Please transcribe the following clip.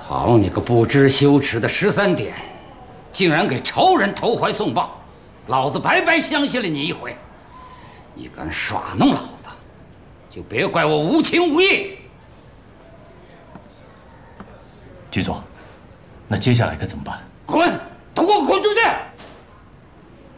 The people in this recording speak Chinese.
好你个不知羞耻的13点，竟然给仇人投怀送抱，老子白白相信了你一回。你敢耍弄老子，就别怪我无情无义。 局座，那接下来该怎么办？ 滚！都给我滚出去！